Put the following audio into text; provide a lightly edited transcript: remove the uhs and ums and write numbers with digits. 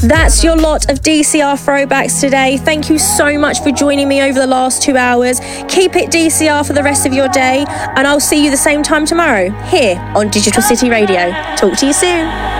That's your lot of DCR throwbacks today. Thank you so much for joining me over the last 2 hours. Keep it DCR for the rest of your day, and I'll see you the same time tomorrow here on Digital City Radio. Talk to you soon.